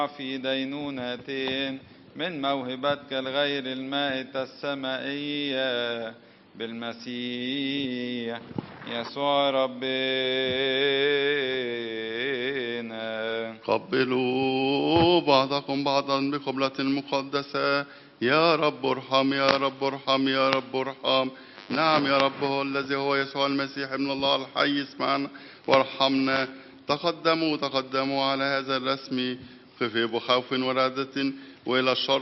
في دينونة من موهبتك الغير المائتة السمائية بالمسيح يسوع ربنا. قبلوا بعضكم بعضا بقبلة مقدسة. يا رب ارحم، يا رب ارحم، يا رب ارحم. نعم يا رب، هو الذي هو يسوع المسيح ابن الله الحي، اسمعنا وارحمنا. تقدموا على هذا الرسم، قفوا بخوف ورعدة وإلى الشرق